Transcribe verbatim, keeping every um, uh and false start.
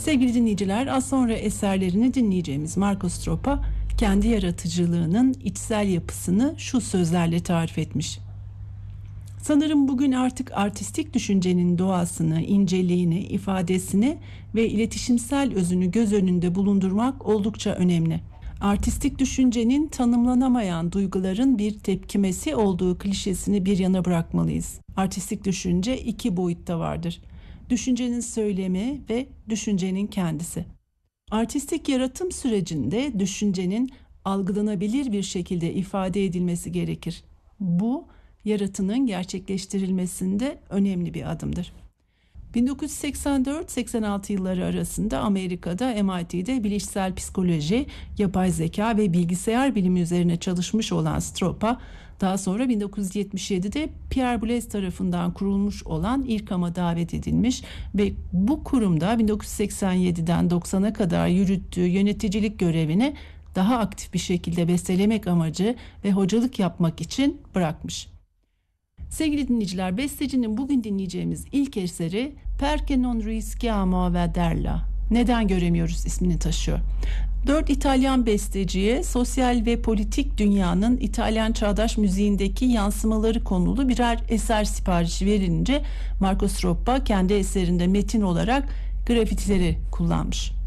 Sevgili dinleyiciler, az sonra eserlerini dinleyeceğimiz Marco Stroppa kendi yaratıcılığının içsel yapısını şu sözlerle tarif etmiş. Sanırım bugün artık artistik düşüncenin doğasını, inceliğini, ifadesini ve iletişimsel özünü göz önünde bulundurmak oldukça önemli. Artistik düşüncenin tanımlanamayan duyguların bir tepkimesi olduğu klişesini bir yana bırakmalıyız. Artistik düşünce iki boyutta vardır: düşüncenin söylemi ve düşüncenin kendisi. Artistik yaratım sürecinde düşüncenin algılanabilir bir şekilde ifade edilmesi gerekir. Bu, yaratının gerçekleştirilmesinde önemli bir adımdır. bin dokuz yüz seksen dört seksen altı yılları arasında Amerika'da M I T'de bilişsel psikoloji, yapay zeka ve bilgisayar bilimi üzerine çalışmış olan Stroppa, daha sonra bin dokuz yüz yetmiş yedide Pierre Boulez tarafından kurulmuş olan İRCAM'a davet edilmiş ve bu kurumda bin dokuz yüz seksen yediden doksana kadar yürüttüğü yöneticilik görevini daha aktif bir şekilde bestelemek amacı ve hocalık yapmak için bırakmış. Sevgili dinleyiciler, bestecinin bugün dinleyeceğimiz ilk eseri Perché non rischiamo a vederla, neden göremiyoruz ismini taşıyor. Dört İtalyan besteciye sosyal ve politik dünyanın İtalyan çağdaş müziğindeki yansımaları konulu birer eser siparişi verilince Marco Stroppa kendi eserinde metin olarak grafitileri kullanmış.